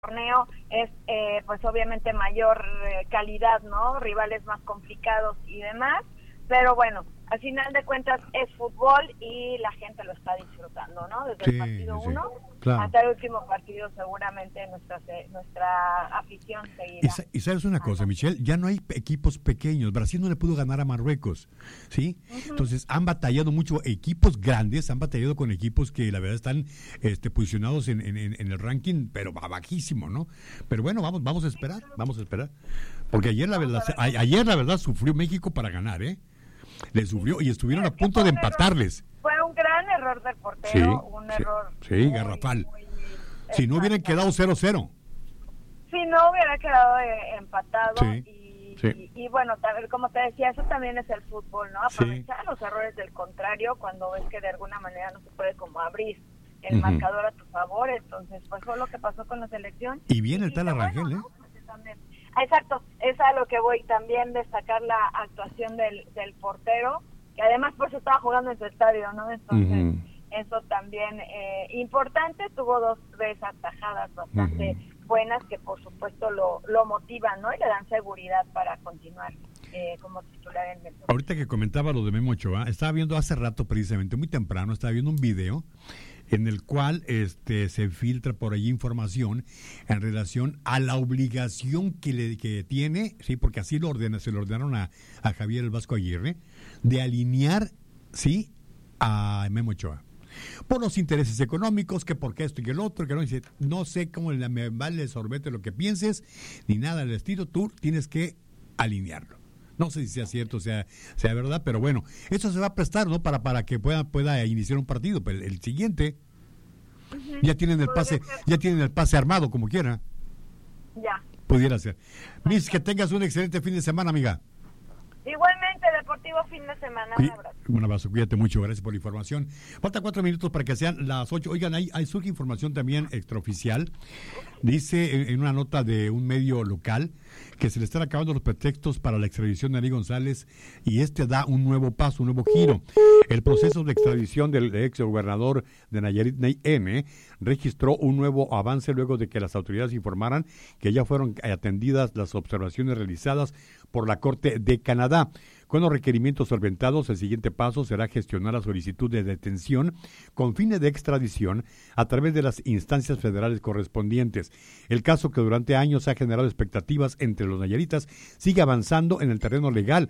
torneo es pues obviamente mayor calidad, ¿no? Rivales más complicados y demás, pero bueno, al final de cuentas es fútbol y la gente lo está disfrutando, ¿no? Desde el partido 1 claro, hasta el último partido seguramente nuestra afición seguirá. Y sabes una cosa, Michelle, ya no hay equipos pequeños. Brasil no le pudo ganar a Marruecos, ¿sí? Entonces han batallado mucho equipos grandes, han batallado con equipos que la verdad están posicionados en el ranking, pero bajísimo, ¿no? Pero bueno, vamos a esperar. Porque ayer la verdad sufrió México para ganar, ¿eh? Le sufrió y estuvieron a punto de empatarles. Fue un gran error del portero, error garrafal. Si no hubieran quedado 0-0. Si no hubiera quedado empatado y bueno, como te decía, eso también es el fútbol, ¿no? Aprovechar los errores del contrario cuando ves que de alguna manera no se puede como abrir el marcador a tu favor. Entonces, pues fue lo que pasó con la selección. Y bien el tal Arrangel, ¿eh? ¿No? Exacto, es a lo que voy, también destacar la actuación del portero, que además por eso estaba jugando en su estadio, ¿no? Entonces, eso también importante, tuvo 2 atajadas bastante buenas que por supuesto lo motivan, ¿no? Y le dan seguridad para continuar como titular en el... Ahorita que comentaba lo de Memo Ochoa, estaba viendo hace rato precisamente, muy temprano, estaba viendo un video en el cual se filtra por ahí información en relación a la obligación que tiene, sí, porque así se lo ordenaron a Javier el Vasco Aguirre, de alinear, sí, a Memo Ochoa. Por los intereses económicos, que porque esto y que el otro, que no sé cómo me vale el sorbete lo que pienses, ni nada del estilo, tú tienes que alinearlo. No sé si sea cierto, sea verdad, pero bueno, eso se va a prestar, ¿no? Para que pueda iniciar un partido, pero el siguiente ya tienen el pase armado como quiera. Ya. Pudiera ser. Miss, que tengas un excelente fin de semana, amiga. Igualmente, deportivo fin de semana. Un abrazo. Un abrazo, cuídate mucho, gracias por la información. Falta 4 minutos para que sean las 8. Oigan, hay surge información también extraoficial. Dice en una nota de un medio local que se le están acabando los pretextos para la extradición de Nelly González y da un nuevo paso, un nuevo giro. El proceso de extradición del ex gobernador de Nayarit, Ney M., registró un nuevo avance luego de que las autoridades informaran que ya fueron atendidas las observaciones realizadas por la Corte de Canadá. Con los requerimientos solventados, el siguiente paso será gestionar la solicitud de detención con fines de extradición a través de las instancias federales correspondientes. El caso, que durante años ha generado expectativas entre los nayaritas, sigue avanzando en el terreno legal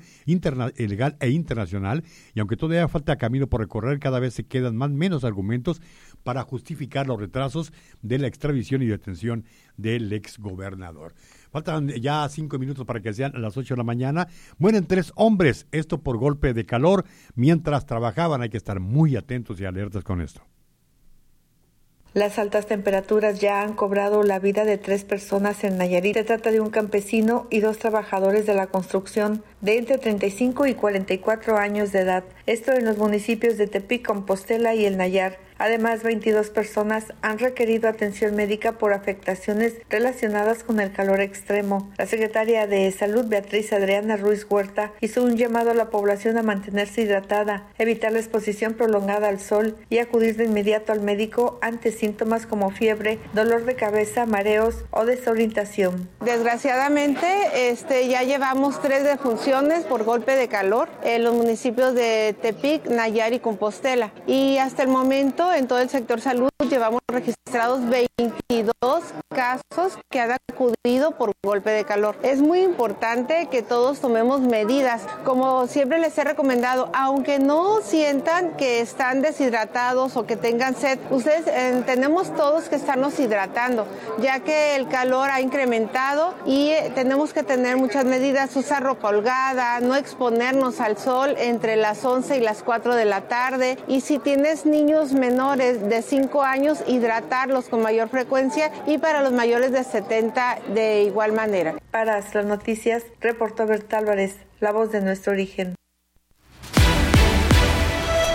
e internacional, y aunque todavía falta camino por recorrer, cada vez se quedan menos argumentos para justificar los retrasos de la extradición y detención del exgobernador. Faltan ya 5 minutos para que sean las 8 de la mañana. Mueren 3 hombres, esto por golpe de calor, mientras trabajaban. Hay que estar muy atentos y alertas con esto. Las altas temperaturas ya han cobrado la vida de 3 personas en Nayarit. Se trata de un campesino y 2 trabajadores de la construcción de entre 35 y 44 años de edad. Esto en los municipios de Tepic, Compostela y El Nayar. Además, 22 personas han requerido atención médica por afectaciones relacionadas con el calor extremo. La secretaria de Salud, Beatriz Adriana Ruiz Huerta, hizo un llamado a la población a mantenerse hidratada, evitar la exposición prolongada al sol y acudir de inmediato al médico ante síntomas como fiebre, dolor de cabeza, mareos o desorientación. Desgraciadamente, ya llevamos 3 defunciones por golpe de calor en los municipios de Tepic, Nayar y Compostela. Y hasta el momento, en todo el sector salud, llevamos registrados 22 casos que han acudido por golpe de calor. Es muy importante que todos tomemos medidas. Como siempre les he recomendado, aunque no sientan que están deshidratados o que tengan sed, ustedes tenemos todos que estarnos hidratando, ya que el calor ha incrementado y tenemos que tener muchas medidas, usar ropa holgada, no exponernos al sol entre las 11 y las 4 de la tarde, y si tienes niños menores de 5 años, hidratarlos con mayor frecuencia, y para los mayores de 70 de igual manera. Para las noticias, reportó Berta Álvarez, la voz de nuestro origen. Bueno,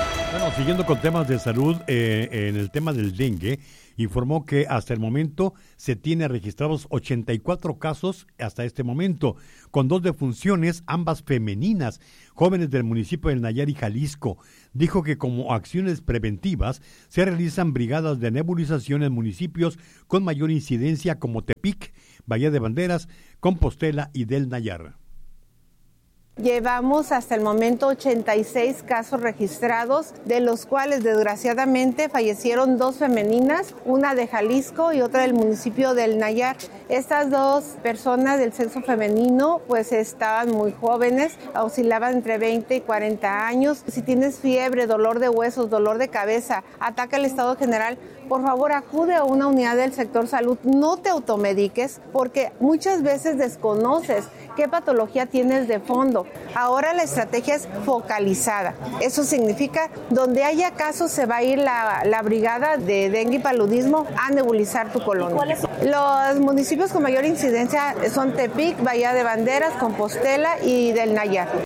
Bueno, siguiendo con temas de salud, en el tema del dengue, informó que hasta el momento se tiene registrados 84 casos hasta este momento, con 2 defunciones, ambas femeninas, jóvenes del municipio del Nayari, Jalisco. Dijo que como acciones preventivas se realizan brigadas de nebulización en municipios con mayor incidencia como Tepic, Bahía de Banderas, Compostela y del Nayar. Llevamos hasta el momento 86 casos registrados, de los cuales desgraciadamente fallecieron 2 femeninas, una de Jalisco y otra del municipio del Nayar. Estas 2 personas del sexo femenino pues estaban muy jóvenes, oscilaban entre 20 y 40 años. Si tienes fiebre, dolor de huesos, dolor de cabeza, ataca el estado general, por favor acude a una unidad del sector salud, no te automediques porque muchas veces desconoces qué patología tienes de fondo. Ahora la estrategia es focalizada. Eso significa, donde haya casos se va a ir la brigada de dengue y paludismo a nebulizar tu colonia. Los municipios con mayor incidencia son Tepic, Bahía de Banderas, Compostela y del Nayar.